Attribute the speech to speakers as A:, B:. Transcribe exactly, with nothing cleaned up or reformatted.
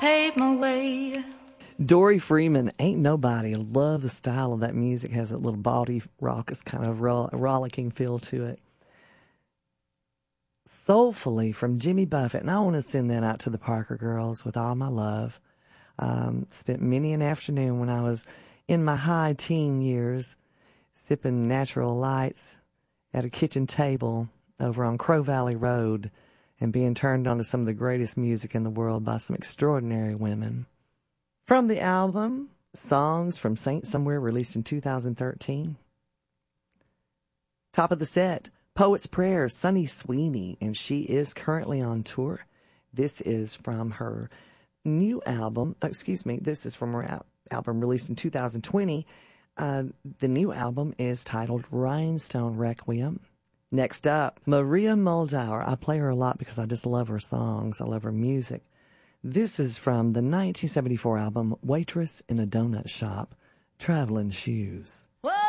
A: paved my way.
B: Dory Freeman, Ain't Nobody. I love the style of that music. It has that little body raucous kind of ro- rollicking feel to it. Soulfully from Jimmy Buffett. And I want to send that out to the Parker girls with all my love. Um, spent many an afternoon when I was in my high teen years sipping natural lights at a kitchen table over on Crow Valley Road and being turned on to some of the greatest music in the world by some extraordinary women. From the album, Songs from Saint Somewhere, released in two thousand thirteen. Top of the set, Poet's Prayer, Sunny Sweeney, and she is currently on tour. This is from her new album, excuse me, this is from her al- album released in two thousand twenty. Uh, the new album is titled Rhinestone Requiem. Next up, Maria Muldaur. I play her a lot because I just love her songs. I love her music. This is from the nineteen seventy-four album Waitress in a Donut Shop, Traveling Shoes.